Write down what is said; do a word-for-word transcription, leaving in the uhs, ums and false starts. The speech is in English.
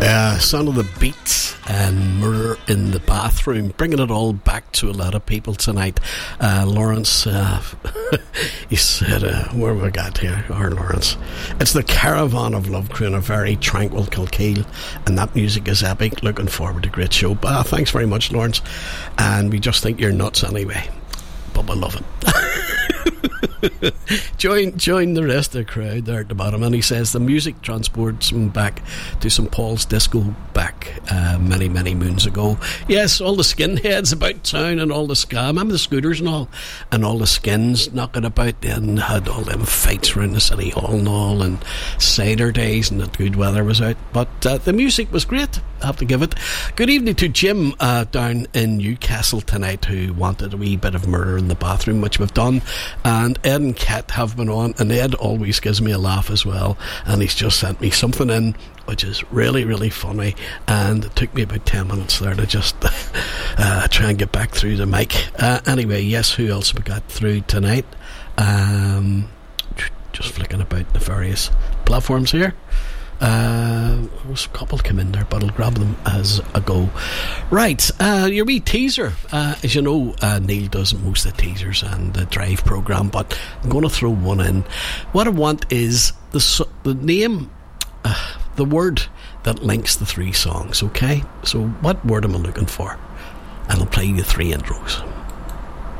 Uh, Sound of the Beats and Murder in the Bathroom, bringing it all back to a lot of people tonight. Uh, Lawrence, uh, he said, uh, where have we got here? Our Lawrence. It's the Caravan of Love Crew in a very tranquil Kilkeel, and that music is epic. Looking forward to a great show. Uh, thanks very much, Lawrence. And we just think you're nuts anyway, but we love it. join join the rest of the crowd there at the bottom, and he says the music transports him back to Saint Paul's Disco back uh, many many moons ago. Yes, all the skinheads about town and all the ska, remember the scooters and all, and all the skins knocking about, and had all them fights around the city hall and all, and cider days, and the good weather was out, but uh, the music was great, I have to give it. Good evening to Jim uh, down in Newcastle tonight, who wanted a wee bit of Murder in the Bathroom, which we've done, and Ed and Kat have been on, and Ed always gives me a laugh as well, and he's just sent me something in which is really really funny, and it took me about ten minutes there to just uh, try and get back through the mic. Uh, anyway, yes, who else we got through tonight? Um, just flicking about the various platforms here. Uh, there was a couple come in there, but I'll grab them as a go. Right, uh, your wee teaser. Uh, as you know, uh, Neil does most of the teasers and the Drive programme, but I'm going to throw one in. What I want is the the name, uh, the word that links the three songs, okay? So what word am I looking for? And I'll play you the three intros.